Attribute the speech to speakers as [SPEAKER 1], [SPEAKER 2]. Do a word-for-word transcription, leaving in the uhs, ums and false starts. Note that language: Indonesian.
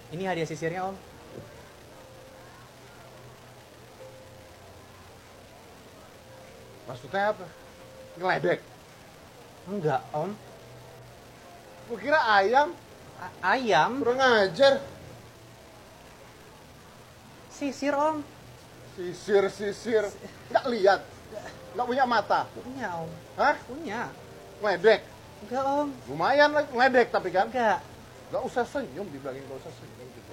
[SPEAKER 1] Ini hadiah sisirnya, Om.
[SPEAKER 2] Maksudnya apa? Ngeledek?
[SPEAKER 1] Enggak, Om.
[SPEAKER 2] Gue kira ayam.
[SPEAKER 1] A- ayam.
[SPEAKER 2] Kurang ajar.
[SPEAKER 1] Sisir, Om.
[SPEAKER 2] Sisir, sisir. Nggak lihat. Nggak punya mata.
[SPEAKER 1] Punya, Om.
[SPEAKER 2] Hah?
[SPEAKER 1] Punya.
[SPEAKER 2] Ngeledek?
[SPEAKER 1] Enggak, Om.
[SPEAKER 2] Lumayan lah, ngeledek tapi kan.
[SPEAKER 1] Enggak.
[SPEAKER 2] Nggak usah senyum, dibilangin nggak usah senyum gitu.